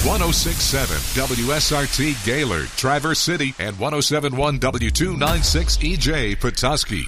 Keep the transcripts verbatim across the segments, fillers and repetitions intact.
one oh six point seven W S R T Gaylord, Traverse City, and one oh seven point one W two ninety-six E J Petoskey.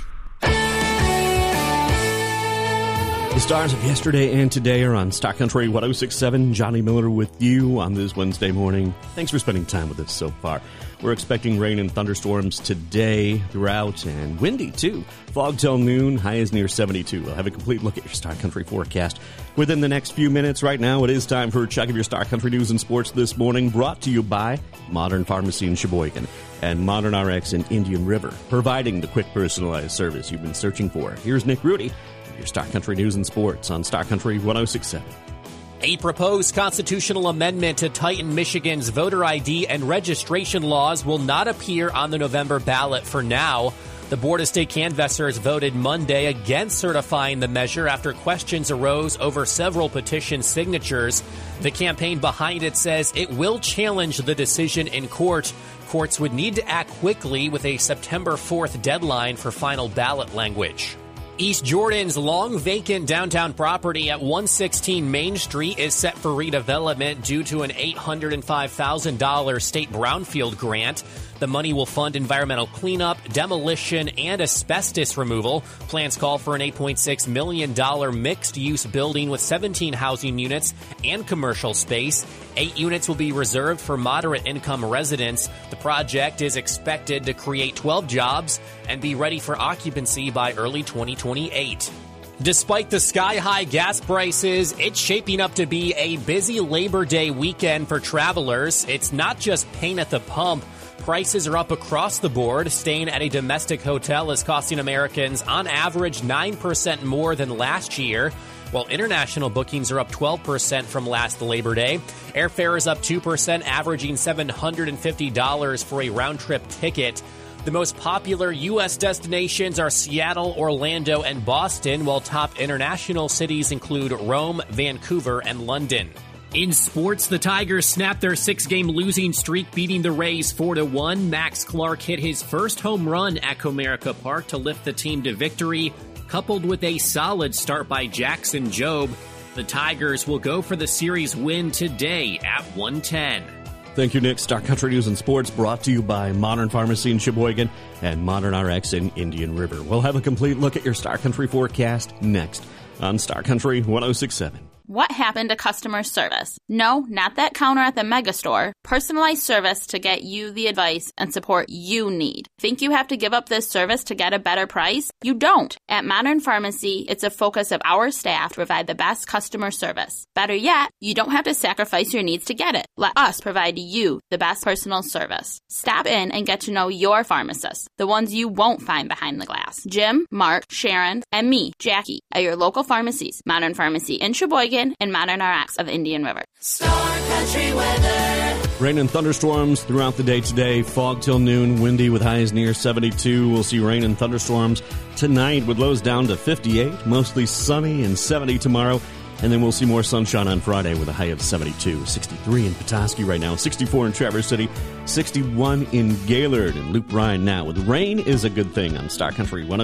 The stars of yesterday and today are on Star Country one oh six point seven. Johnny Miller with you on this Wednesday morning. Thanks for spending time with us so far. We're expecting rain and thunderstorms today throughout, and windy too. Fog till noon, high is near seventy-two. We'll have a complete look at your Star Country forecast within the next few minutes. Right now, it is time for a check of your Star Country news and sports this morning, brought to you by Modern Pharmacy in Sheboygan and Modern R X in Indian River, providing the quick personalized service you've been searching for. Here's Nick Rudy, your Star Country news and sports on Star Country one oh six point seven. A proposed constitutional amendment to tighten Michigan's voter I D and registration laws will not appear on the November ballot for now. The Board of State Canvassers voted Monday against certifying the measure after questions arose over several petition signatures. The campaign behind it says it will challenge the decision in court. Courts would need to act quickly with a September fourth deadline for final ballot language. East Jordan's long vacant downtown property at one sixteen Main Street is set for redevelopment due to an eight hundred five thousand dollars state brownfield grant. The money will fund environmental cleanup, demolition, and asbestos removal. Plans call for an eight point six million dollars mixed-use building with seventeen housing units and commercial space. Eight units will be reserved for moderate-income residents. The project is expected to create twelve jobs and be ready for occupancy by early twenty twenty-eight. Despite the sky-high gas prices, it's shaping up to be a busy Labor Day weekend for travelers. It's not just pain at the pump. Prices are up across the board. Staying at a domestic hotel is costing Americans on average nine percent more than last year, while international bookings are up twelve percent from last Labor Day. Airfare is up two percent, averaging seven hundred fifty dollars for a round-trip ticket. The most popular U S destinations are Seattle, Orlando, and Boston, while top international cities include Rome, Vancouver, and London. In sports, the Tigers snapped their six-game losing streak, beating the Rays four to one. Max Clark hit his first home run at Comerica Park to lift the team to victory, coupled with a solid start by Jackson Jobe. The Tigers will go for the series win today at one ten. Thank you, Nick. Star Country News and Sports brought to you by Modern Pharmacy in Sheboygan and Modern R X in Indian River. We'll have a complete look at your Star Country forecast next on Star Country one oh six point seven. What happened to customer service? No, not that counter at the megastore. Personalized service to get you the advice and support you need. Think you have to give up this service to get a better price? You don't. At Modern Pharmacy, it's a focus of our staff to provide the best customer service. Better yet, you don't have to sacrifice your needs to get it. Let us provide you the best personal service. Stop in and get to know your pharmacists, the ones you won't find behind the glass. Jim, Mark, Sharon, and me, Jackie, at your local pharmacies. Modern Pharmacy in Sheboygan and Modern R X of Indian River. Star Country weather. Rain and thunderstorms throughout the day today. Fog till noon, windy with highs near seventy-two. We'll see rain and thunderstorms tonight with lows down to fifty-eight. Mostly sunny and seventy tomorrow. And then we'll see more sunshine on Friday with a high of seventy-two. sixty-three in Petoskey right now. sixty-four in Traverse City. sixty-one in Gaylord. And Luke Bryan now with rain is a good thing on Star Country one oh